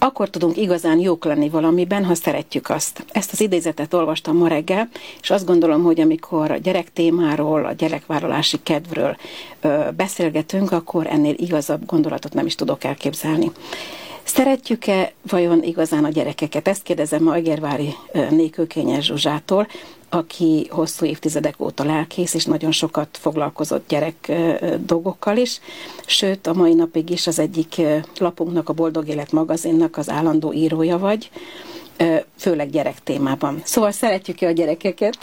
akkor tudunk igazán jók lenni valamiben, ha szeretjük azt. Ezt az idézetet olvastam ma reggel, és azt gondolom, hogy amikor a gyerek témáról, a gyerekvállalási kedvről beszélgetünk, akkor ennél igazabb gondolatot nem is tudok elképzelni. Szeretjük-e vajon igazán a gyerekeket? Ezt kérdezem ma Egervári Kőkényes Zsuzsától, aki hosszú évtizedek óta lelkész, és nagyon sokat foglalkozott gyerek dolgokkal is. Sőt, a mai napig is az egyik lapunknak, a Boldog Élet magazinnak az állandó írója vagy, főleg gyerek témában. Szóval szeretjük-e a gyerekeket?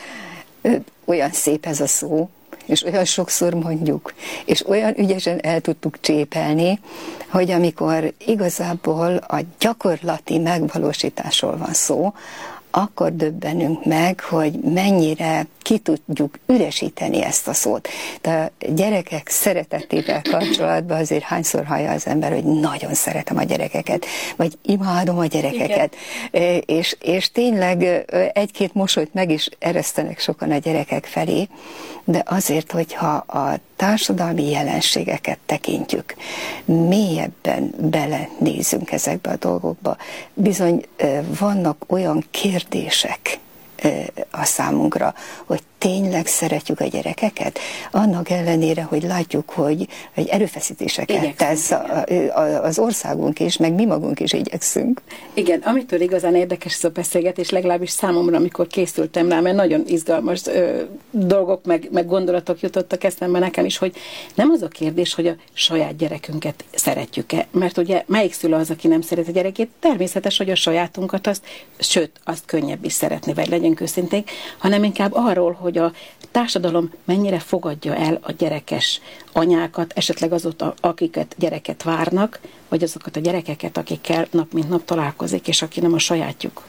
Olyan szép ez a szó, és olyan sokszor mondjuk, és olyan ügyesen el tudtuk csépelni, hogy amikor igazából a gyakorlati megvalósításról van szó, akkor döbbenünk meg, hogy mennyire ki tudjuk üresíteni ezt a szót. De a gyerekek szeretetével kapcsolatban azért hányszor hallja az ember, hogy nagyon szeretem a gyerekeket, vagy imádom a gyerekeket. És tényleg egy-két mosolyt meg is eresztenek sokan a gyerekek felé, de azért, hogyha a társadalmi jelenségeket tekintjük, mélyebben belenézünk ezekbe a dolgokba, bizony vannak olyan kérdések a számunkra, hogy tényleg szeretjük a gyerekeket, annak ellenére, hogy látjuk, hogy erőfeszítéseket tesz az országunk is, meg mi magunk is igyekszünk. Igen, amitől igazán érdekes ez a beszélgetés, legalábbis számomra, amikor készültem rá, mert nagyon izgalmas dolgok, meg gondolatok jutottak eszembe nekem is, hogy nem az a kérdés, hogy a saját gyerekünket szeretjük-e, mert ugye melyik szülő az, aki nem szeret a gyerekét, természetes, hogy a sajátunkat sőt, azt könnyebb is szeretni, vagy legyünk őszinték, hanem inkább arról, hogy a társadalom mennyire fogadja el a gyerekes anyákat, esetleg azóta, akiket gyereket várnak, vagy azokat a gyerekeket, akikkel nap mint nap találkozik, és aki nem a sajátjuk.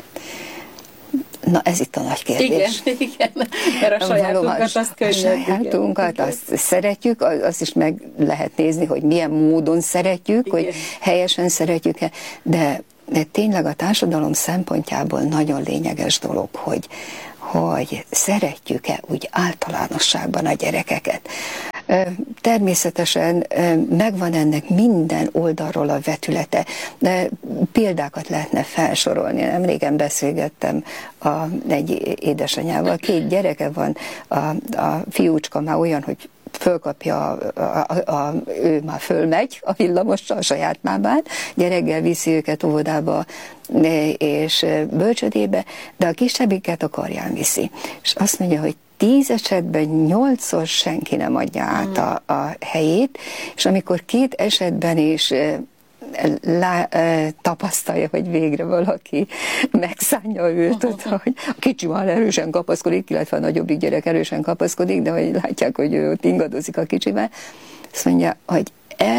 Na, ez itt a nagy kérdés. Igen, mert a sajátunkat azt könnyebb. A sajátunkat azt szeretjük, azt is meg lehet nézni, hogy milyen módon szeretjük, igen, hogy helyesen szeretjük-e, de tényleg a társadalom szempontjából nagyon lényeges dolog, hogy szeretjük-e úgy általánosságban a gyerekeket. Természetesen megvan ennek minden oldalról a vetülete, de példákat lehetne felsorolni. Nemrégen beszélgettem egy édesanyával, 2 gyereke van, a fiúcska már olyan, hogy fölkapja, ő már fölmegy a villamossal a saját mámán, reggel viszi őket óvodába és bölcsödébe, de a kisebbiket a karján viszi. És azt mondja, hogy 10 esetben 8-szor senki nem adja át a helyét, és amikor 2 esetben is tapasztalja, hogy végre valaki megszánja őt, hogy a kicsi már erősen kapaszkodik, illetve a nagyobbik gyerek erősen kapaszkodik, de hogy látják, hogy ő ott ingadozik a kicsivel, azt mondja, hogy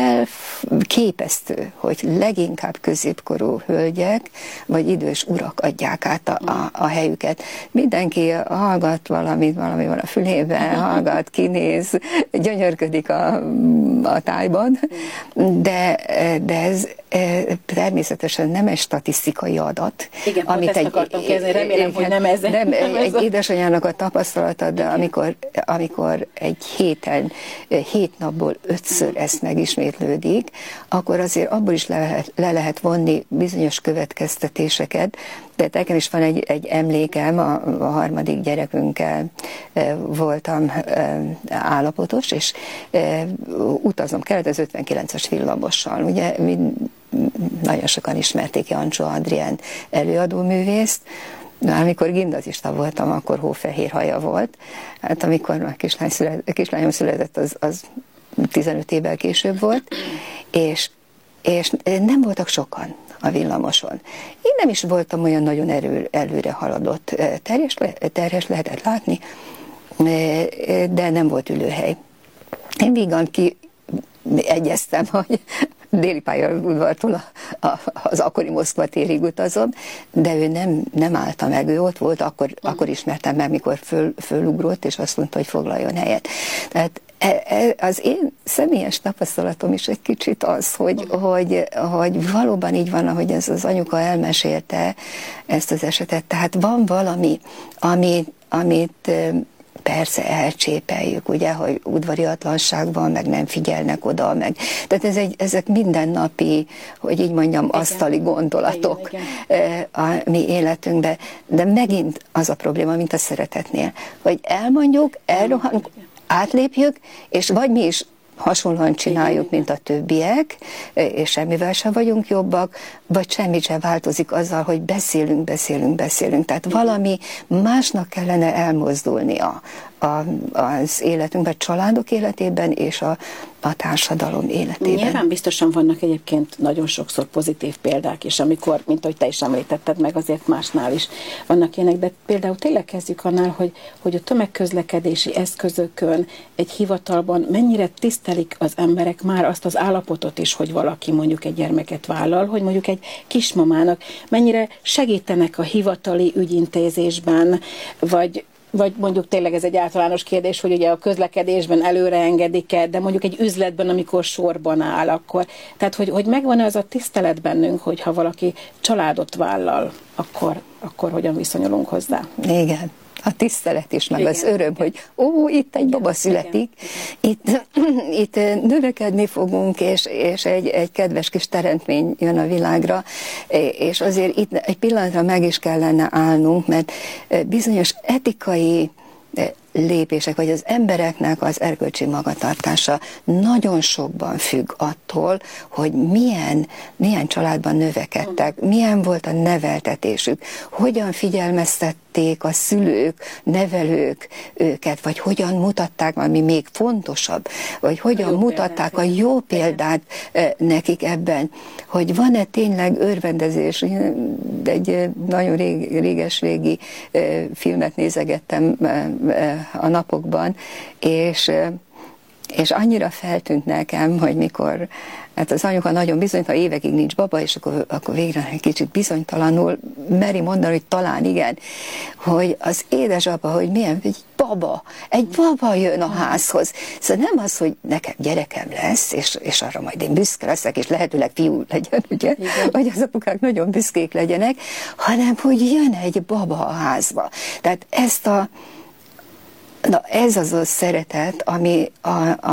elképesztő, hogy leginkább középkorú hölgyek vagy idős urak adják át a helyüket. Mindenki hallgat valami van a fülében, hallgat, kinéz, gyönyörködik a tájban, de ez természetesen nem egy statisztikai adat. Igen, amit ezt akartam kérdezni, remélem, hogy nem ez. Nem egy édesanyának a tapasztalata, de amikor egy héten, 7 napból 5-ször ezt megismétlődik, akkor azért abból is le lehet vonni bizonyos következtetéseket, de nekem is van egy emlékem, a harmadik gyerekünkkel voltam állapotos, és utaznom kellett az 59-es villamossal. Ugye nagyon sokan ismerték Jancsó Adrián előadóművészt, de amikor gimnazista voltam, akkor hófehér haja volt. Hát amikor a kislányom született, az 15 évvel később volt, és nem voltak sokan a villamoson. Én nem is voltam olyan nagyon előre haladott. Terhes lehetett látni, de nem volt ülőhely. Én vígan kiegyeztem, hogy déli pályaudvartól az akkori Moszkva térig utazom, de ő nem állta meg, ő ott volt, akkor ismertem meg, mikor fölugrott, és azt mondta, hogy foglaljon helyet. Tehát az én személyes tapasztalatom is egy kicsit az, hogy valóban így van, ahogy ez az anyuka elmesélte ezt az esetet. Tehát van valami, amit persze elcsépeljük, ugye, hogy udvariatlanság van, meg nem figyelnek oda, meg. Tehát ezek mindennapi, hogy így mondjam, igen, asztali gondolatok igen. A mi életünkben. De megint az a probléma, mint a szeretetnél, hogy elmondjuk, elrohanunk, átlépjük, és vagy mi is hasonlóan csináljuk, mint a többiek, és semmivel sem vagyunk jobbak, vagy semmit sem változik azzal, hogy beszélünk. Tehát valami másnak kellene elmozdulnia az életünkben, családok életében és a társadalom életében. Nyilván biztosan vannak egyébként nagyon sokszor pozitív példák is, amikor, mint ahogy te is említetted meg, azért másnál is vannak ilyenek, de például tényleg kezdjük annál, hogy a tömegközlekedési eszközökön, egy hivatalban mennyire tisztelik az emberek már azt az állapotot is, hogy valaki mondjuk egy gyermeket vállal, hogy mondjuk egy kismamának mennyire segítenek a hivatali ügyintézésben, vagy mondjuk tényleg ez egy általános kérdés, hogy ugye a közlekedésben előre engedik-e, de mondjuk egy üzletben, amikor sorban áll, akkor. Tehát, hogy megvan-e az a tisztelet bennünk, hogyha valaki családot vállal, akkor hogyan viszonyulunk hozzá? Igen. A tisztelet is, meg igen, az öröm, igen. Hogy itt egy baba születik, igen. Itt növekedni fogunk, és egy kedves kis teremtmény jön a világra, és azért itt egy pillanatra meg is kellene állnunk, mert bizonyos etikai lépések, vagy az embereknek az erkölcsi magatartása nagyon sokban függ attól, hogy milyen családban növekedtek, milyen volt a neveltetésük, hogyan figyelmeztették a szülők, nevelők őket, vagy hogyan mutatták, ami még fontosabb, vagy hogyan mutatták a jó példát nekik ebben, hogy van-e tényleg örvendezés. Egy nagyon réges-régi filmet nézegettem a napokban, és annyira feltűnt nekem, hogy mikor hát az anyuka nagyon bizonytalan, évekig nincs baba, és akkor végre egy kicsit bizonytalanul meri mondani, hogy talán igen, hogy az édesapa, hogy milyen, egy baba jön a házhoz. Szóval nem az, hogy nekem gyerekem lesz, és arra majd én büszke leszek, és lehetőleg fiú legyen, ugye? Vagy az apukák nagyon büszkék legyenek, hanem, hogy jön egy baba a házba. Tehát ez az a szeretet, ami